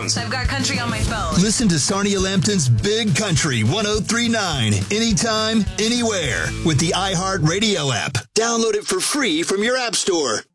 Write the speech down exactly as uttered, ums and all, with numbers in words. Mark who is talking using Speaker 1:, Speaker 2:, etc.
Speaker 1: phones.
Speaker 2: I've got country on my phone.
Speaker 1: Listen to Sarnia Lambton's Big Country one oh three point nine anytime, anywhere with the iHeartRadio app. Download it for free from your app store.